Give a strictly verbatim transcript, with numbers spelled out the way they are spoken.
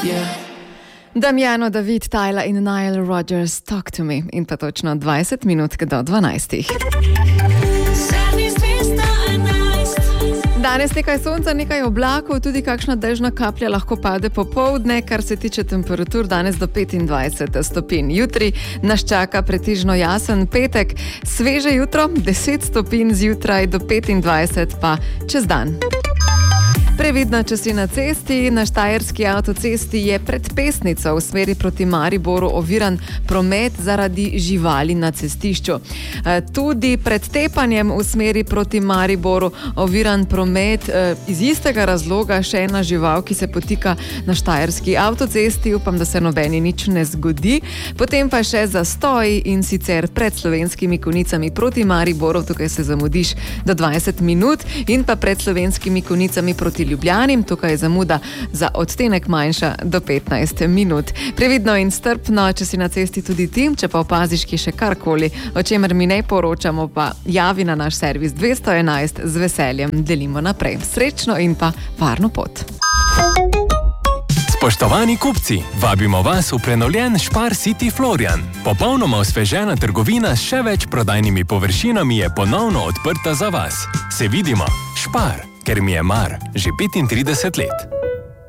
Damjano, David, Tyler in Nile Rodgers, Talk to me. In pa točno dvajset minut do dvanajstih. Danes nekaj sonca, nekaj oblakov, tudi kakšna dežna kaplja lahko pade popoldne, kar se tiče temperatur danes do petindvajset stopinj. Jutri nas čaka pretežno jasen petek, sveže jutro, deset stopinj zjutraj do petindvajset pa čez dan. Previdno, če si na cesti, na Štajerski avtocesti je pred Pesnico v smeri proti Mariboru oviran promet zaradi živali na cestišču. Tudi pred Tepanjem v smeri proti Mariboru oviran promet iz istega razloga, še ena žival, ki se potika na Štajerski avtocesti, upam, da se nobeni nič ne zgodi. Potem pa še zastoj in sicer pred Slovenskimi Konjicami proti Mariboru, tukaj se zamudiš do dvajset minut, in pa pred Slovenskimi Konjicami proti Ljubljani, tukaj je zamuda za odtenek manjša do petnajst minut. Previdno in strpno, če si na cesti tudi ti, če pa opaziš ki še karkoli, o čemer mi ne poročamo, pa javi na naš servis dvesto enajst, z veseljem delimo naprej. Srečno in pa varno pot. Spoštovani kupci, vabimo vas v prenovljen Spar City Florian. Popolnoma osvežena trgovina s še več prodajnimi površinami je ponovno odprta za vas. Se vidimo, Spar, ker mi je mar že petintrideset let.